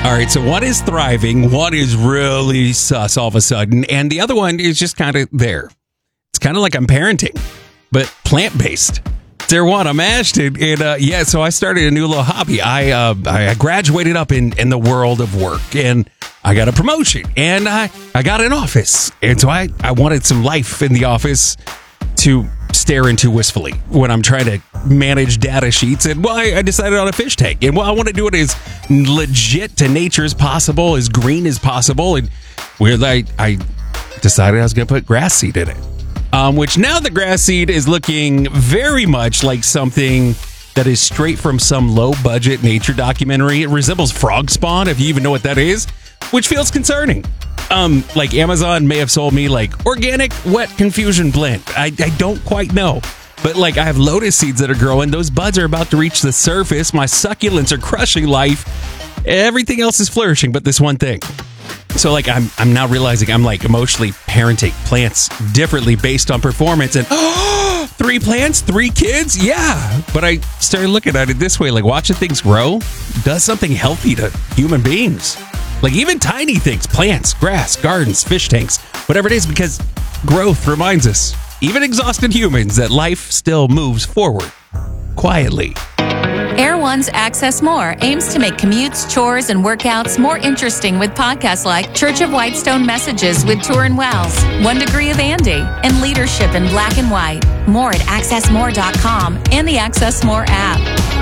All right, so one is thriving, one is really sus all of a sudden, and the other one is just kind of there. It's kind of like I'm parenting, but plant-based. There one, I'm Ashton, and so I started a new little hobby. I graduated up in the world of work, and I got a promotion, and I got an office, and so I wanted some life in the office to stare into wistfully when I'm trying to manage data sheets. And I decided on a fish tank. And I want to do it as legit to nature as possible, as green as possible. And I decided I was going to put grass seed in it, which now the grass seed is looking very much like something that is straight from some low budget nature documentary. It resembles frog spawn, if you even know what that is, which feels concerning. Like Amazon may have sold me like organic wet confusion blend. I don't quite know. But like I have lotus seeds that are growing. Those buds are about to reach the surface. My succulents are crushing life. Everything else is flourishing, but this one thing. So like I'm now realizing I'm like emotionally parenting plants differently based on performance. And 3 plants, 3 kids? Yeah. But I started looking at it this way, like watching things grow does something healthy to human beings. Like even tiny things, plants, grass, gardens, fish tanks, whatever it is, because growth reminds us, even exhausted humans, that life still moves forward quietly. Air One's Access More aims to make commutes, chores, and workouts more interesting with podcasts like Church of Whitestone Messages with Turin Wells, 1 Degree of Andy, and Leadership in Black and White. More at accessmore.com and the Access More app.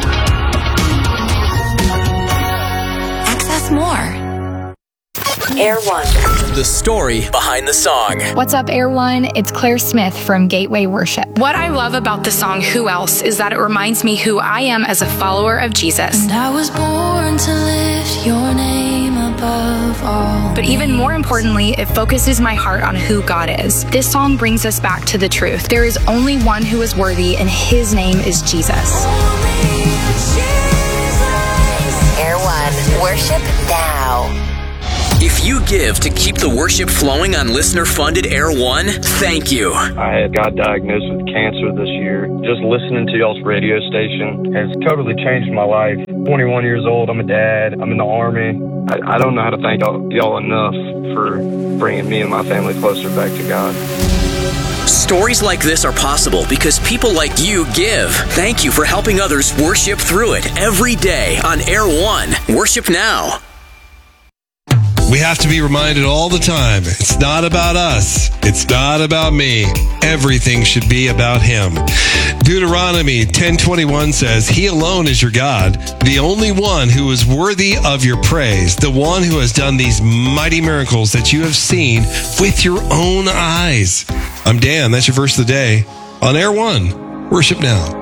Access More. Air One. The story behind the song. What's up, Air One? It's Claire Smith from Gateway Worship. What I love about the song Who Else is that it reminds me who I am as a follower of Jesus. And I was born to lift your name above all. But even more importantly, it focuses my heart on who God is. This song brings us back to the truth. There is only one who is worthy, and his name is Jesus. Air One. Worship now. If you give to keep the worship flowing on listener-funded Air One, thank you. I got diagnosed with cancer this year. Just listening to y'all's radio station has totally changed my life. 21 years old, I'm a dad, I'm in the Army. I don't know how to thank y'all enough for bringing me and my family closer back to God. Stories like this are possible because people like you give. Thank you for helping others worship through it every day on Air One. Worship now. We have to be reminded all the time, it's not about us. It's not about me. Everything should be about him. Deuteronomy 10:21 says, He alone is your God, the only one who is worthy of your praise, the one who has done these mighty miracles that you have seen with your own eyes. I'm Dan. That's your verse of the day on Air One. Worship now.